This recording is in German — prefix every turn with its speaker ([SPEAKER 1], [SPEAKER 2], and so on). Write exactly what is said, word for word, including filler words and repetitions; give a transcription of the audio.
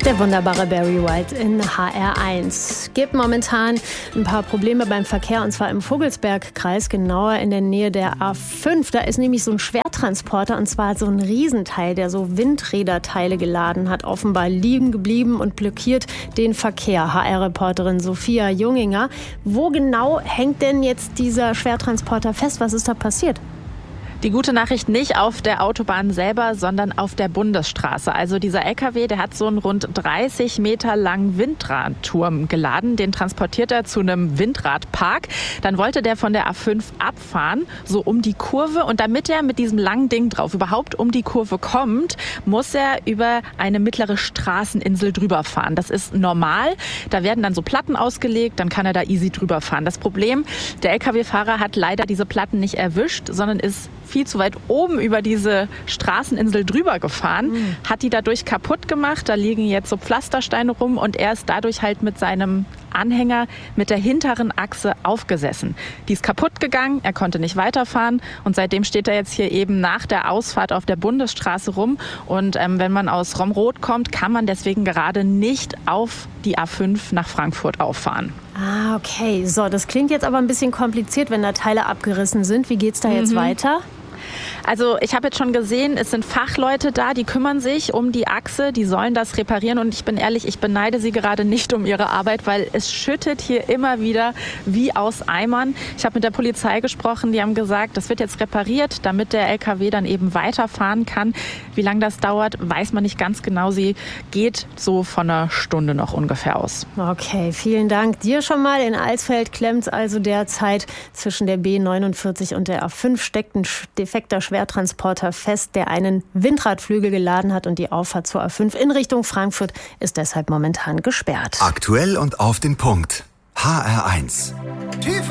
[SPEAKER 1] Der wunderbare Barry White in H R eins. Gibt momentan ein paar Probleme beim Verkehr, und zwar im Vogelsbergkreis, genauer in der Nähe der A fünf. Da ist nämlich so ein Schwertransporter, und zwar so ein Riesenteil, der so Windräderteile geladen hat, offenbar liegen geblieben und blockiert den Verkehr. H R-Reporterin Sophia Junginger. Wo genau hängt denn jetzt dieser Schwertransporter fest? Was ist da passiert?
[SPEAKER 2] Die gute Nachricht: nicht auf der Autobahn selber, sondern auf der Bundesstraße. Also dieser L K W, der hat so einen rund dreißig Meter langen Windradturm geladen. Den transportiert er zu einem Windradpark. Dann wollte der von der A fünf abfahren, so um die Kurve. Und damit er mit diesem langen Ding drauf überhaupt um die Kurve kommt, muss er über eine mittlere Straßeninsel drüber fahren. Das ist normal. Da werden dann so Platten ausgelegt, dann kann er da easy drüber fahren. Das Problem: der L K W-Fahrer hat leider diese Platten nicht erwischt, sondern ist viel zu weit oben über diese Straßeninsel drüber gefahren, mhm. hat die dadurch kaputt gemacht. Da liegen jetzt so Pflastersteine rum und er ist dadurch halt mit seinem Anhänger mit der hinteren Achse aufgesessen. Die ist kaputt gegangen, er konnte nicht weiterfahren und seitdem steht er jetzt hier eben nach der Ausfahrt auf der Bundesstraße rum. Und ähm, wenn man aus Romrod kommt, kann man deswegen gerade nicht auf die A fünf nach Frankfurt auffahren.
[SPEAKER 1] Ah, okay. So, das klingt jetzt aber ein bisschen kompliziert, wenn da Teile abgerissen sind. Wie geht's da jetzt mhm. weiter?
[SPEAKER 2] Also ich habe jetzt schon gesehen, es sind Fachleute da, die kümmern sich um die Achse, die sollen das reparieren. Und ich bin ehrlich, ich beneide sie gerade nicht um ihre Arbeit, weil es schüttet hier immer wieder wie aus Eimern. Ich habe mit der Polizei gesprochen, die haben gesagt, das wird jetzt repariert, damit der L K W dann eben weiterfahren kann. Wie lange das dauert, weiß man nicht ganz genau. Sie geht so von einer Stunde noch ungefähr aus.
[SPEAKER 1] Okay, vielen Dank dir schon mal. In Alsfeld klemmt also derzeit zwischen der B neunundvierzig und der A fünf steckt ein defekter Schwertransporter fest, der einen Windradflügel geladen hat, und die Auffahrt zur A fünf in Richtung Frankfurt ist deshalb momentan gesperrt.
[SPEAKER 3] Aktuell und auf den Punkt. H R eins.